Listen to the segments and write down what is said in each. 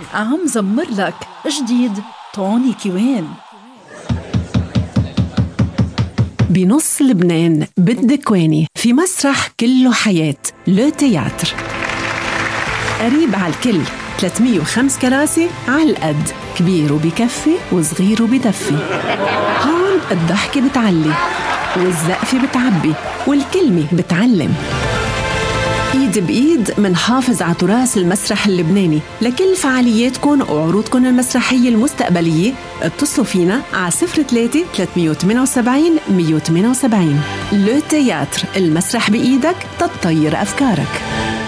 عم زمر لك جديد توني كوين. بنص لبنان بدك ويني في مسرح كله حياة لو تياتر، قريب على الكل، 305 كراسي على القد، كبير وبكفي وصغير وبدفي. هون الضحكة بتعلي والزقفة بتعبي والكلمة بتعلم. ايد بايد منحافظ على تراث المسرح اللبناني. لكل فعالياتكم وعروضكم المسرحية المستقبلية اتصلوا فينا على 03 378 178. لو تياتر، المسرح بإيدك تطير أفكارك.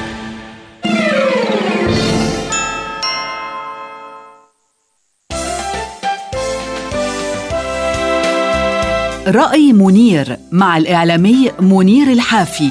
رأي منير مع الإعلامي منير الحافي.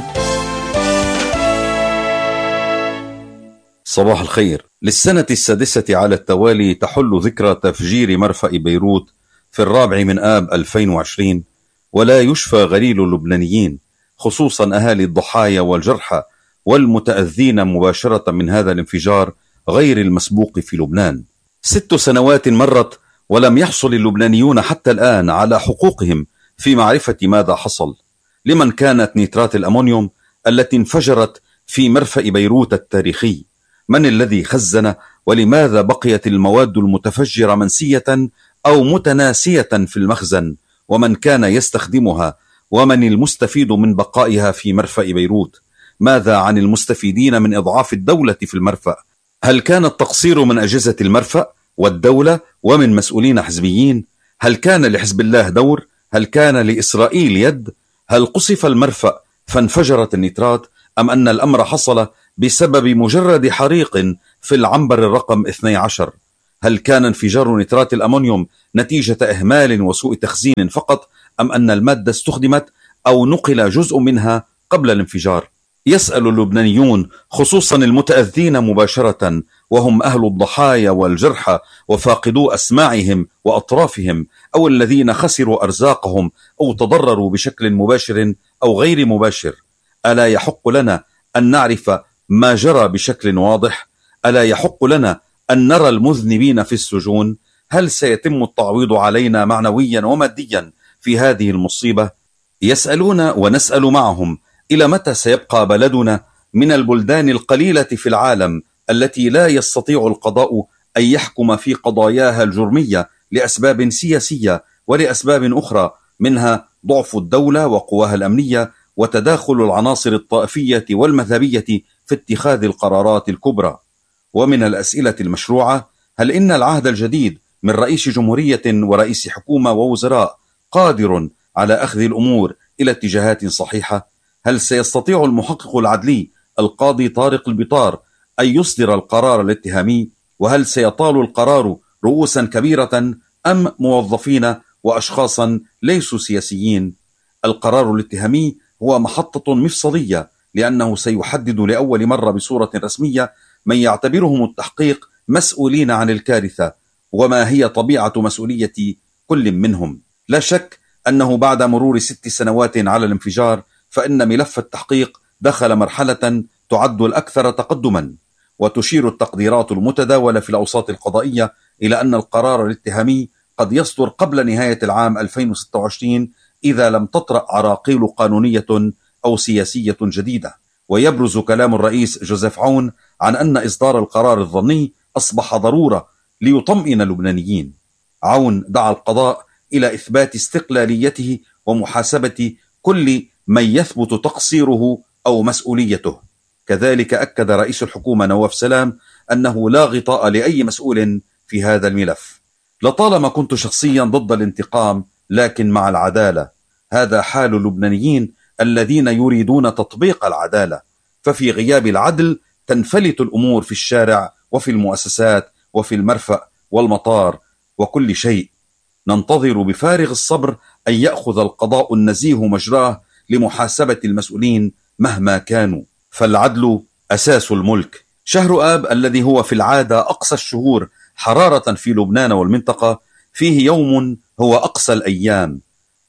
صباح الخير. للسنة السادسة على التوالي تحل ذكرى تفجير مرفأ بيروت في 4 آب 2020، ولا يشفى غليل اللبنانيين، خصوصا أهالي الضحايا والجرحى والمتأذين مباشرة من هذا الانفجار غير المسبوق في لبنان. 6 سنوات مرت ولم يحصل اللبنانيون حتى الآن على حقوقهم في معرفة ماذا حصل. لمن كانت نيترات الأمونيوم التي انفجرت في مرفأ بيروت التاريخي؟ من الذي خزن؟ ولماذا بقيت المواد المتفجرة منسية أو متناسية في المخزن؟ ومن كان يستخدمها؟ ومن المستفيد من بقائها في مرفأ بيروت؟ ماذا عن المستفيدين من إضعاف الدولة في المرفأ؟ هل كان التقصير من أجهزة المرفأ والدولة ومن مسؤولين حزبيين؟ هل كان لحزب الله دور؟ هل كان لإسرائيل يد؟ هل قصف المرفأ فانفجرت النيترات، أم أن الأمر حصل بسبب مجرد حريق في العنبر الرقم 12؟ هل كان انفجار نيترات الأمونيوم نتيجة إهمال وسوء تخزين فقط، أم أن المادة استخدمت أو نقل جزء منها قبل الانفجار؟ يسأل اللبنانيون، خصوصا المتأذين مباشرة وهم أهل الضحايا والجرحى وفاقدو أسماعهم وأطرافهم، أو الذين خسروا أرزاقهم أو تضرروا بشكل مباشر أو غير مباشر، ألا يحق لنا أن نعرف ما جرى بشكل واضح؟ ألا يحق لنا أن نرى المذنبين في السجون؟ هل سيتم التعويض علينا معنويا وماديا في هذه المصيبة؟ يسألون ونسأل معهم، إلى متى سيبقى بلدنا من البلدان القليلة في العالم التي لا يستطيع القضاء أن يحكم في قضاياها الجرمية لأسباب سياسية ولأسباب أخرى، منها ضعف الدولة وقواها الأمنية وتداخل العناصر الطائفية والمذهبية في اتخاذ القرارات الكبرى؟ ومن الأسئلة المشروعة، هل إن العهد الجديد من رئيس جمهورية ورئيس حكومة ووزراء قادر على أخذ الأمور إلى اتجاهات صحيحة؟ هل سيستطيع المحقق العدلي القاضي طارق البطار أن يصدر القرار الاتهامي؟ وهل سيطال القرار رؤوسا كبيرة أم موظفين وأشخاصا ليسوا سياسيين؟ القرار الاتهامي هو محطة مفصلية، لأنه سيحدد لأول مرة بصورة رسمية من يعتبرهم التحقيق مسؤولين عن الكارثة، وما هي طبيعة مسؤولية كل منهم. لا شك أنه بعد مرور 6 سنوات على الانفجار، فإن ملف التحقيق دخل مرحلة تعد الأكثر تقدما، وتشير التقديرات المتداولة في الأوساط القضائية إلى أن القرار الاتهامي قد يصدر قبل نهاية العام 2026 إذا لم تطرأ عراقيل قانونية أو سياسية جديدة. ويبرز كلام الرئيس جوزيف عون عن أن إصدار القرار الظني أصبح ضرورة ليطمئن اللبنانيين. عون دعا القضاء إلى إثبات استقلاليته ومحاسبة كل من يثبت تقصيره أو مسؤوليته. كذلك أكد رئيس الحكومة نواف سلام أنه لا غطاء لأي مسؤول في هذا الملف. لطالما كنت شخصيا ضد الانتقام، لكن مع العدالة. هذا حال اللبنانيين الذين يريدون تطبيق العدالة، ففي غياب العدل تنفلت الأمور في الشارع وفي المؤسسات وفي المرفأ والمطار وكل شيء. ننتظر بفارغ الصبر أن يأخذ القضاء النزيه مجراه لمحاسبة المسؤولين مهما كانوا، فالعدل أساس الملك. شهر آب الذي هو في العادة أقصى الشهور حرارة في لبنان والمنطقة، فيه يوم هو أقصى الأيام.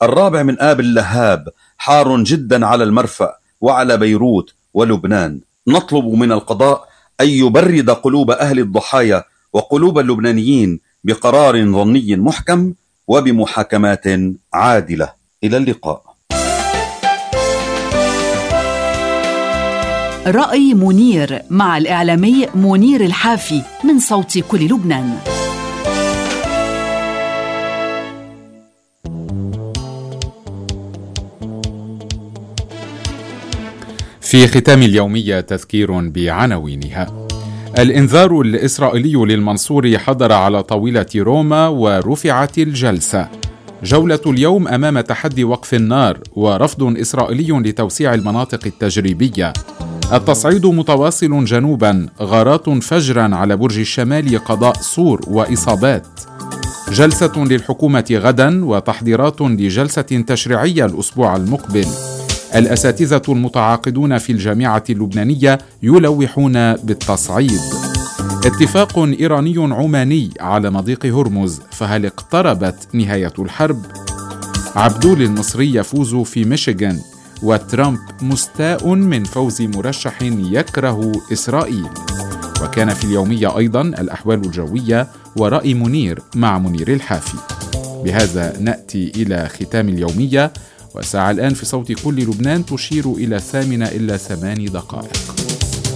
4 آب اللهاب حار جدا على المرفأ وعلى بيروت ولبنان. نطلب من القضاء أن يبرد قلوب أهل الضحايا وقلوب اللبنانيين بقرار ضمني محكم وبمحاكمات عادلة. إلى اللقاء. رأي منير مع الإعلامي منير الحافي من صوت كل لبنان. في ختام اليومية تذكير بعناوينها. الإنذار الإسرائيلي للمنصور حضر على طاولة روما ورفعت الجلسة. جولة اليوم أمام تحدي وقف النار ورفض إسرائيلي لتوسيع المناطق التجريبية. التصعيد متواصل جنوبا، غارات فجرا على برج الشمال، قضاء صور وإصابات. جلسة للحكومة غدا وتحضيرات لجلسة تشريعية الأسبوع المقبل. الأساتذة المتعاقدون في الجامعة اللبنانية يلوحون بالتصعيد. اتفاق إيراني عماني على مضيق هرمز، فهل اقتربت نهاية الحرب؟ عبدول المصري يفوز في ميشيغان، وترامب مستاء من فوز مرشح يكره إسرائيل. وكان في اليومية أيضا الأحوال الجوية ورأي منير مع منير الحافي. بهذا نأتي إلى ختام اليومية، والساعة الآن في صوت كل لبنان تشير إلى 8:08.